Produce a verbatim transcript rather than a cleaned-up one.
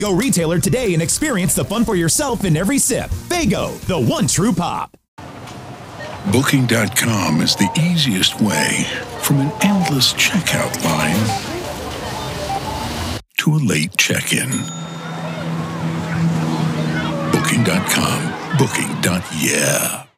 Go retailer today and experience the fun for yourself in every sip. Faygo, the one true pop. Booking dot com is the easiest way from an endless checkout line to a late check-in. Booking dot com. Booking. Yeah.